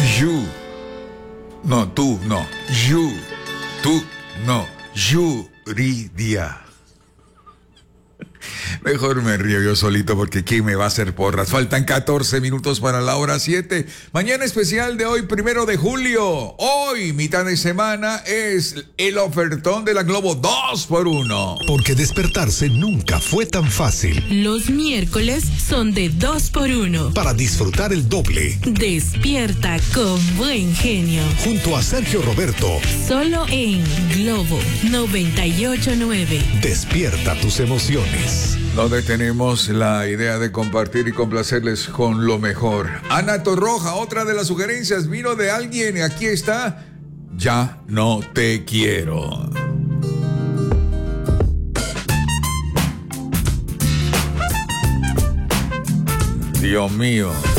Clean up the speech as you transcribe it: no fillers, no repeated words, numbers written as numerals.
You. No, tú, no. You. Tú, no. Yuridia. Mejor me río yo solito porque ¿quién me va a hacer porras? Faltan 14 minutos para la hora 7. Mañana especial de hoy, 1 de julio. Hoy, mitad de semana, es el ofertón de la Globo 2x1. Porque despertarse nunca fue tan fácil. Los miércoles son de 2x1. Para disfrutar el doble. Despierta con buen genio. Junto a Sergio Roberto. Solo en Globo 98.9. Despierta tus emociones. Donde tenemos la idea de compartir y complacerles con lo mejor. Ana Torroja, otra de las sugerencias, vino de alguien y aquí está. Ya no te quiero. Dios mío.